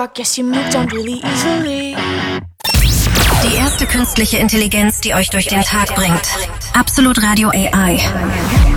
guess you moved on really easily. Die erste künstliche Intelligenz, die euch durch den Tag bringt. Absolut Radio AI.